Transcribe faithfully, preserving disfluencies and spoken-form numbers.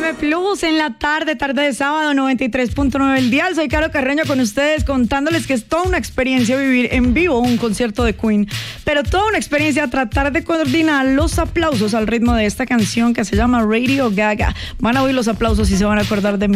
M Plus en la tarde, tarde de sábado, noventa y tres punto nueve el dial. Soy Caro Carreño con ustedes contándoles que es toda una experiencia vivir en vivo un concierto de Queen, pero toda una experiencia tratar de coordinar los aplausos al ritmo de esta canción que se llama Radio Gaga. Van a oír los aplausos y se van a acordar de mí.